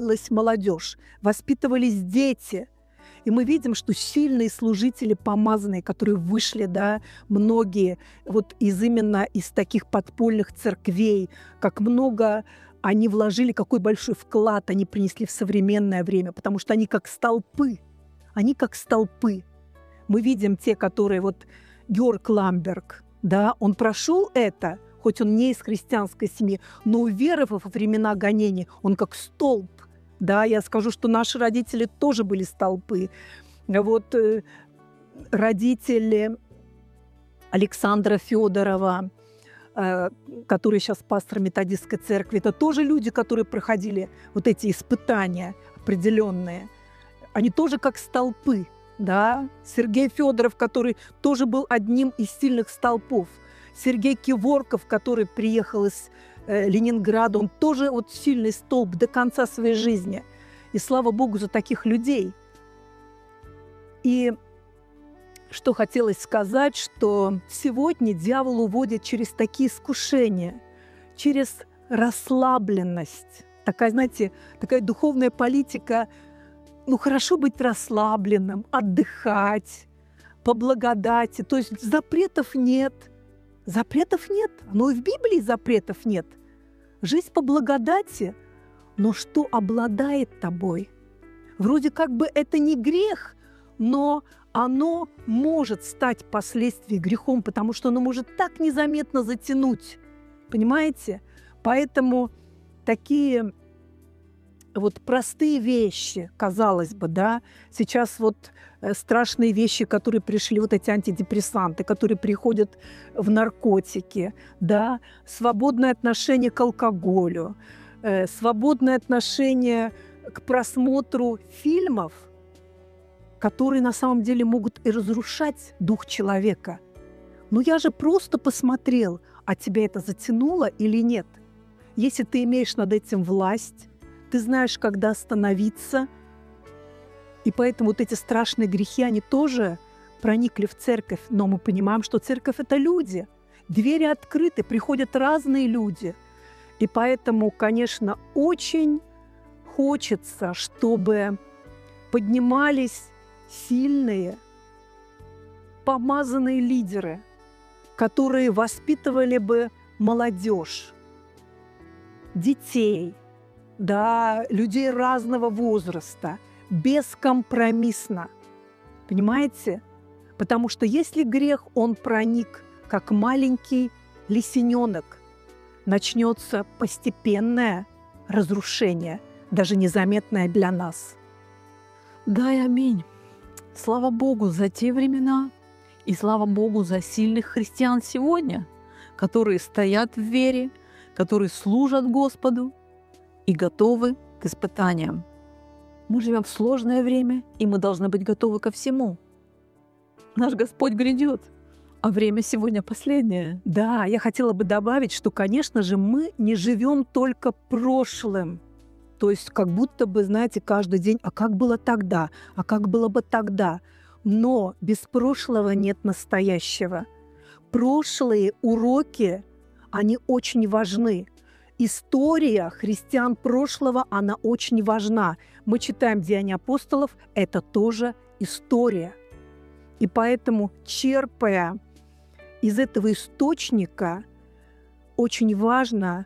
воспитывалась молодежь, воспитывались дети. И мы видим, что сильные служители помазанные, которые вышли, да, многие вот именно из таких подпольных церквей, как много они вложили, какой большой вклад они принесли в современное время, потому что они как столпы. Они как столпы. Мы видим те, которые вот Георг Ламберг, да, он прошел это, хоть он не из христианской семьи, но уверовав во времена гонений, он как столб. Да, я скажу, что наши родители тоже были столпы. Вот родители Александра Федорова, который сейчас пастор методистской церкви, это тоже люди, которые проходили вот эти испытания определенные. Они тоже как столпы. Да? Сергей Федоров, который тоже был одним из сильных столпов. Сергей Киворков, который приехал из Ленинграда, он тоже вот сильный столб до конца своей жизни. И слава Богу за таких людей. И что хотелось сказать, что сегодня дьявол уводит через такие искушения, через расслабленность. Такая, знаете, такая духовная политика. Ну, хорошо быть расслабленным, отдыхать, по благодати. То есть запретов нет. Запретов нет. Но и в Библии запретов нет. Жизнь по благодати. Но что обладает тобой? Вроде как бы это не грех, но оно может стать впоследствии грехом, потому что оно может так незаметно затянуть. Понимаете? Поэтому такие вот простые вещи, казалось бы, да, сейчас вот страшные вещи, которые пришли, вот эти антидепрессанты, которые приходят в наркотики, да, свободное отношение к алкоголю, свободное отношение к просмотру фильмов, которые на самом деле могут и разрушать дух человека. Но я же просто посмотрел, а тебя это затянуло или нет? Если ты имеешь над этим власть, ты знаешь, когда остановиться. И поэтому вот эти страшные грехи, они тоже проникли в церковь. Но мы понимаем, что церковь – это люди. Двери открыты, приходят разные люди. И поэтому, конечно, очень хочется, чтобы поднимались сильные, помазанные лидеры, которые воспитывали бы молодежь, детей, да, людей разного возраста, бескомпромиссно. Понимаете? Потому что если грех, он проник, как маленький лисененок, начнется постепенное разрушение, даже незаметное для нас. Да и аминь. Слава Богу за те времена и слава Богу за сильных христиан сегодня, которые стоят в вере, которые служат Господу и готовы к испытаниям. Мы живем в сложное время, и мы должны быть готовы ко всему. Наш Господь грядет, а время сегодня последнее. Да, я хотела бы добавить, что, конечно же, мы не живем только прошлым. То есть как будто бы, знаете, каждый день, а как было тогда, а как было бы тогда. Но без прошлого нет настоящего. Прошлые уроки, они очень важны. История христиан прошлого, она очень важна. Мы читаем «Деяния апостолов», это тоже история. И поэтому, черпая из этого источника, очень важно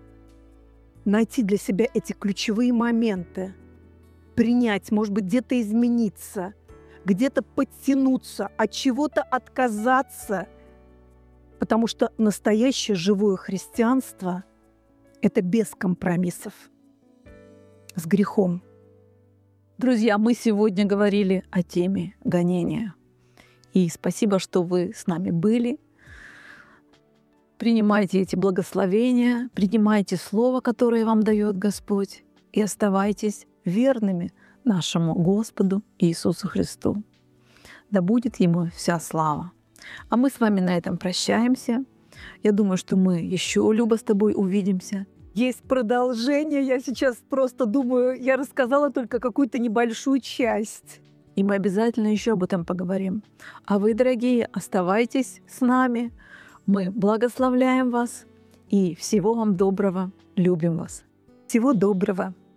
найти для себя эти ключевые моменты, принять, может быть, где-то измениться, где-то подтянуться, от чего-то отказаться, потому что настоящее живое христианство – это без компромиссов с грехом. Друзья, мы сегодня говорили о теме гонения. И спасибо, что вы с нами были. Принимайте эти благословения, принимайте Слово, которое вам дает Господь, и оставайтесь верными нашему Господу Иисусу Христу. Да будет Ему вся слава. А мы с вами на этом прощаемся. Я думаю, что мы еще, Люба, с тобой увидимся. Есть продолжение. Я сейчас просто думаю, я рассказала только какую-то небольшую часть. И мы обязательно еще об этом поговорим. А вы, дорогие, оставайтесь с нами. Мы благословляем вас и всего вам доброго. Любим вас. Всего доброго.